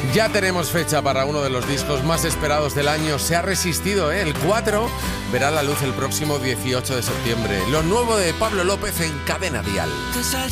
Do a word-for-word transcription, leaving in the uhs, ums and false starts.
Ya tenemos fecha para uno de los discos más esperados del año. Se ha resistido, ¿eh? El cuatro verá la luz el próximo dieciocho de septiembre. Lo nuevo de Pablo López en Cadena Dial.